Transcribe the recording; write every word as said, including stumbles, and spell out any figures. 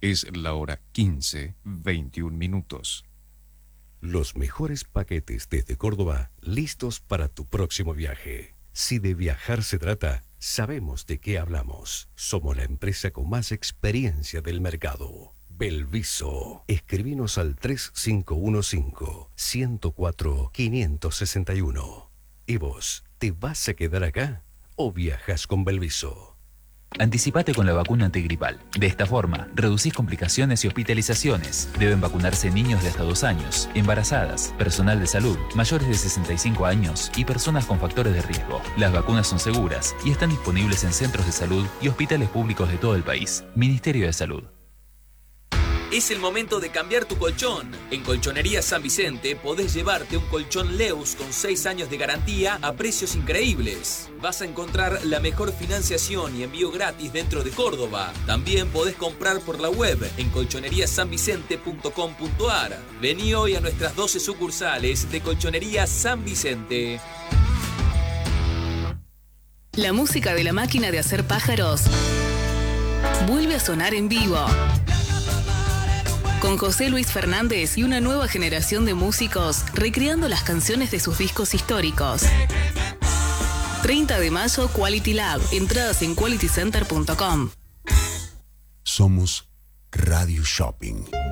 Es la hora quince, veintiún minutos. Los mejores paquetes desde Córdoba, listos para tu próximo viaje. Si de viajar se trata, sabemos de qué hablamos. Somos la empresa con más experiencia del mercado. Belviso. Escribinos al tres cinco uno cinco, uno cero cuatro, cinco seis uno. ¿Y vos, te vas a quedar acá o viajas con Belviso? Anticipate con la vacuna antigripal. De esta forma, reducís complicaciones y hospitalizaciones. Deben vacunarse niños de hasta dos años, embarazadas, personal de salud, mayores de sesenta y cinco años y personas con factores de riesgo. Las vacunas son seguras y están disponibles en centros de salud y hospitales públicos de todo el país. Ministerio de Salud. Es el momento de cambiar tu colchón. En Colchonería San Vicente podés llevarte un colchón Leus con seis años de garantía a precios increíbles. Vas a encontrar la mejor financiación y envío gratis dentro de Córdoba. También podés comprar por la web en colchonería san vicente punto com punto a r. Vení hoy a nuestras doce sucursales de Colchonería San Vicente. La música de la máquina de hacer pájaros vuelve a sonar en vivo. Con José Luis Fernández y una nueva generación de músicos recreando las canciones de sus discos históricos. treinta de mayo, Quality Lab. Entradas en quality center punto com. Somos Radio Shopping.